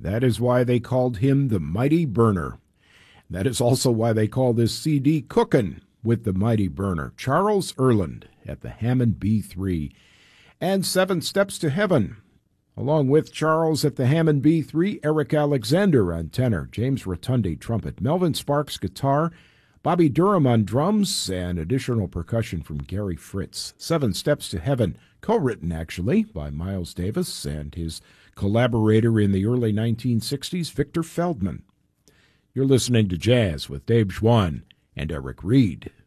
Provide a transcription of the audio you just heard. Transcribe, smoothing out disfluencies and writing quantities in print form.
That is why they called him the Mighty Burner. That is also why they call this CD Cookin' with the Mighty Burner. Charles Earland at the Hammond B3. And Seven Steps to Heaven, along with Charles at the Hammond B3, Eric Alexander on tenor, James Rotundi trumpet, Melvin Sparks guitar, Bobby Durham on drums, and additional percussion from Gary Fritz. Seven Steps to Heaven, co-written actually by Miles Davis and his collaborator in the early 1960s, Victor Feldman. You're listening to Jazz with Dave Schwann and Eric Reed.